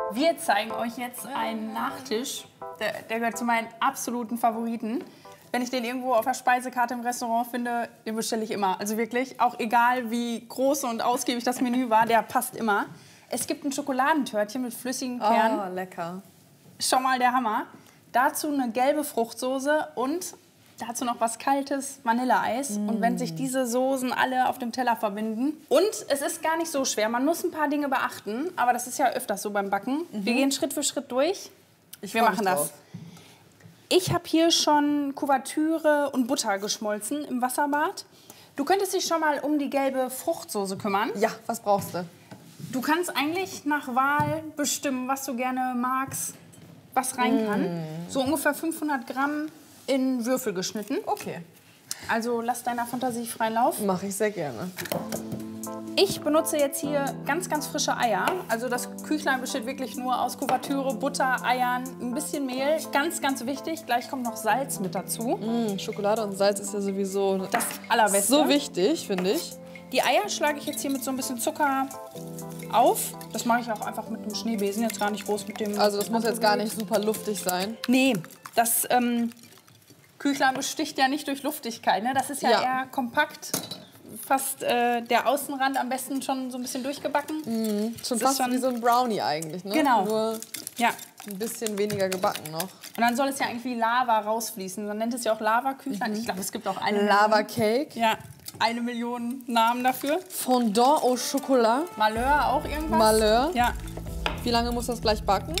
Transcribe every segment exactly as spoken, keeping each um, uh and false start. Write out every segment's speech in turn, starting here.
Wir zeigen euch jetzt einen Nachtisch, der, der gehört zu meinen absoluten Favoriten. Wenn ich den irgendwo auf der Speisekarte im Restaurant finde, den bestelle ich immer. Also wirklich, auch egal wie groß und ausgiebig das Menü war, der passt immer. Es gibt ein Schokoladentörtchen mit flüssigen Kernen. Oh, lecker. Schon mal der Hammer. Dazu eine gelbe Fruchtsoße und dazu noch was Kaltes, Vanilleeis. Mm. Und wenn sich diese Soßen alle auf dem Teller verbinden. Und es ist gar nicht so schwer. Man muss ein paar Dinge beachten, aber das ist ja öfters so beim Backen. Mhm. Wir gehen Schritt für Schritt durch. Ich Wir machen das. Ich habe hier schon Kuvertüre und Butter geschmolzen im Wasserbad. Du könntest dich schon mal um die gelbe Fruchtsoße kümmern. Ja, was brauchst du? Du kannst eigentlich nach Wahl bestimmen, was du gerne magst, was rein kann. Mm. So ungefähr fünfhundert Gramm in Würfel geschnitten. Okay. Also lass deiner Fantasie freien Lauf. Mache ich sehr gerne. Ich benutze jetzt hier ganz, ganz frische Eier. Also das Küchlein besteht wirklich nur aus Kuvertüre, Butter, Eiern, ein bisschen Mehl. Ganz, ganz wichtig. Gleich kommt noch Salz mit dazu. Mm, Schokolade und Salz ist ja sowieso das Allerbeste. So wichtig, finde ich. Die Eier schlage ich jetzt hier mit so ein bisschen Zucker auf. Das mache ich auch einfach mit einem Schneebesen, jetzt gar nicht groß mit dem... Also das muss jetzt gar nicht super luftig sein? Nee, das ähm, Küchlein besticht ja nicht durch Luftigkeit. Ne? Das ist ja, ja. eher kompakt, fast äh, der Außenrand am besten schon so ein bisschen durchgebacken. Mhm. Schon fast schon wie so ein Brownie eigentlich, ne? Genau. Nur ja. ein bisschen weniger gebacken noch. Und dann soll es ja eigentlich wie Lava rausfließen. Man nennt es ja auch Lava-Küchlein. Mhm. Ich glaube, es gibt auch eine Lava-Cake. Ja. Eine Million Namen dafür. Fondant au Chocolat. Malheur auch irgendwas? Malheur. Ja. Wie lange muss das gleich backen?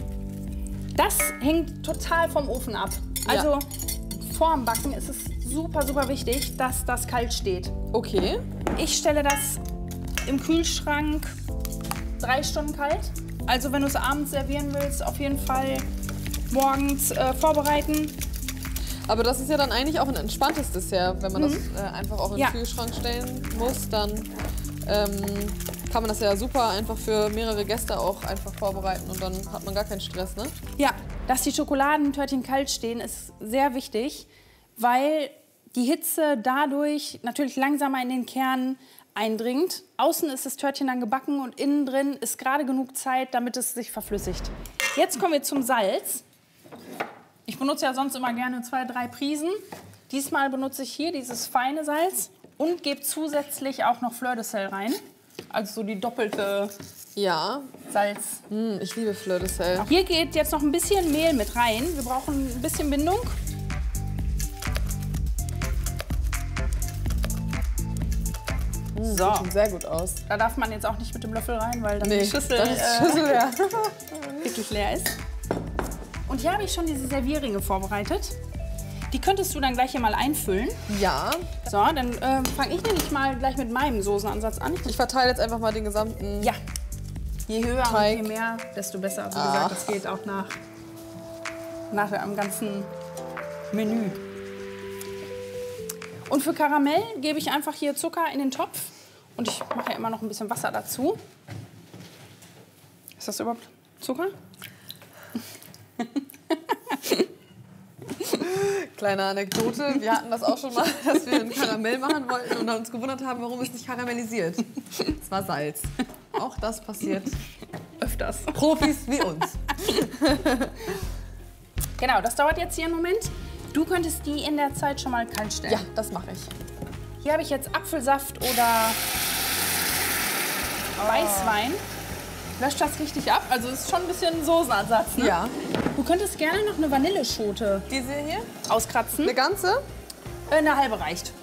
Das hängt total vom Ofen ab. Also ja. vor dem Backen ist es super, super wichtig, dass das kalt steht. Okay. Ich stelle das im Kühlschrank drei Stunden kalt. Also wenn du es abends servieren willst, auf jeden Fall morgens äh, vorbereiten. Aber das ist ja dann eigentlich auch ein entspanntes Dessert. Wenn man mhm. das äh, einfach auch in den ja. Kühlschrank stellen muss, dann ähm, kann man das ja super einfach für mehrere Gäste auch einfach vorbereiten und dann hat man gar keinen Stress, ne? Ja, dass die Schokoladentörtchen kalt stehen, ist sehr wichtig, weil die Hitze dadurch natürlich langsamer in den Kern eindringt. Außen ist das Törtchen dann gebacken und innen drin ist gerade genug Zeit, damit es sich verflüssigt. Jetzt kommen wir zum Salz. Ich benutze ja sonst immer gerne zwei, drei Prisen. Diesmal benutze ich hier dieses feine Salz und gebe zusätzlich auch noch Fleur de Sel rein. Also so die doppelte ja. Salz. Mm, ich liebe Fleur de Sel. Hier geht jetzt noch ein bisschen Mehl mit rein. Wir brauchen ein bisschen Bindung. Mm, so. Sieht schon sehr gut aus. Da darf man jetzt auch nicht mit dem Löffel rein, weil dann nee, die Schüssel, dann ist die Schüssel leer. äh, wirklich leer ist. Und hier habe ich schon diese Servierringe vorbereitet. Die könntest du dann gleich hier mal einfüllen. Ja. So, dann äh, fange ich nämlich mal gleich mit meinem Soßenansatz an. Ich verteile jetzt einfach mal den gesamten Ja. Je höher Teig. und je mehr, desto besser. Wie Ach. gesagt, das geht auch nach, nach dem ganzen Menü. Und für Karamell gebe ich einfach hier Zucker in den Topf. Und ich mache ja immer noch ein bisschen Wasser dazu. Ist das überhaupt Zucker? Kleine Anekdote, wir hatten das auch schon mal, dass wir einen Karamell machen wollten und uns gewundert haben, warum es nicht karamellisiert. Es war Salz. Auch das passiert öfters. Profis wie uns. Genau, das dauert jetzt hier einen Moment. Du könntest die in der Zeit schon mal kalt stellen. Ja, das mache ich. Hier habe ich jetzt Apfelsaft oder oh. Weißwein. Löscht das richtig ab. Also ist schon ein bisschen Soßenersatz, ne? Ja. Du könntest gerne noch eine Vanilleschote Diese hier? auskratzen. Eine ganze? Eine halbe reicht.